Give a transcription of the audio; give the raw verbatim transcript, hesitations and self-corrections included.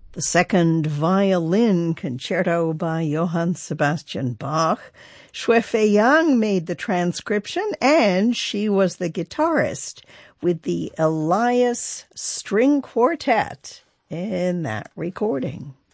The second violin concerto by Johann Sebastian Bach. Xue Feiyang made the transcription, and she was the guitarist with the Elias String Quartet in that recording.